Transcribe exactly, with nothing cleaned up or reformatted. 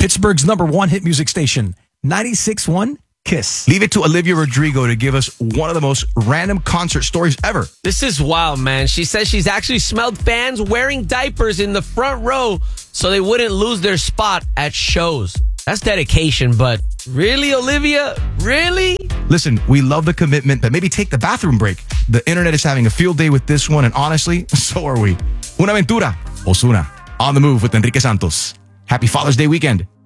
Pittsburgh's number one hit music station, ninety-six point one Kiss. Leave it to Olivia Rodrigo to give us one of the most random concert stories ever. This is wild, man. She says she's actually smelled fans wearing diapers in the front row so they wouldn't lose their spot at shows. That's dedication, but really, Olivia? Really? Listen, we love the commitment, but maybe take the bathroom break. The internet is having a field day with this one, and honestly, so are we. Una Aventura, Ozuna, on the move with Enrique Santos. Happy Father's Day weekend.